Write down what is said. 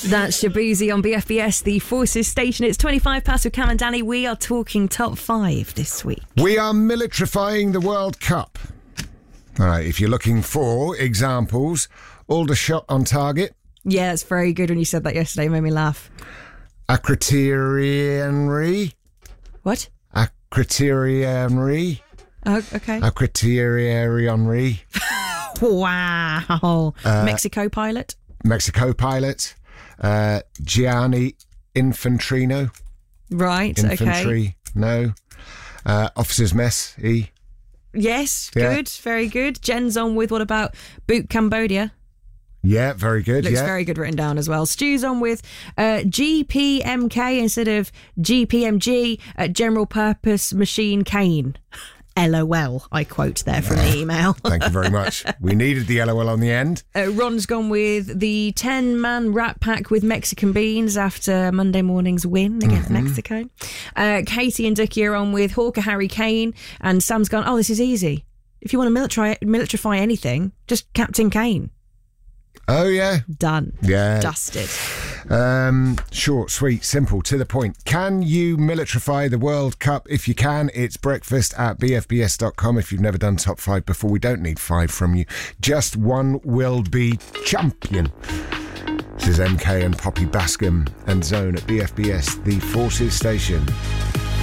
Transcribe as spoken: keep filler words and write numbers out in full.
That's Shabuzi on B F B S, the Forces Station. It's twenty-five past with Cam and Danny. We are talking top five this week. We are militarifying the World Cup. All right, if you're looking for examples, Aldershot on target. Yeah, it's very good when you said that yesterday. It made me laugh. Acriterianry. What? Acriterianry. Oh, okay. Acriterianry. Wow. Uh, Mexico pilot. Mexico pilot. Uh, Gianni Infantrino. Right, Infantry, okay. no. Uh, officers mess, E. Yes, Yeah. good, very good. Jen's on with what about Boot Cambodia? Yeah, very good. Looks yeah. very good written down as well. Stu's on with uh, G P M K instead of G P M G, uh, General Purpose Machine Cane. L O L, I quote there from the email. Thank you very much. We needed the L O L on the end. Uh, Ron's gone with the ten-man Rat Pack with Mexican beans after Monday morning's win against mm-hmm. Mexico. Uh, Katie and Dookie are on with Hawker Harry Kane, and Sam's gone, oh, this is easy. If you want to military, militarify anything, just Captain Kane. Oh, yeah. Done. Yeah. Dusted. Um, short, sweet, simple, to the point. Can you militarify the World Cup? If you can, it's breakfast at b f b s dot com. If you've never done top five before, we don't need five from you. Just one will be champion. This is M K and Poppy Bascom and Zone at B F B S, the Forces Station.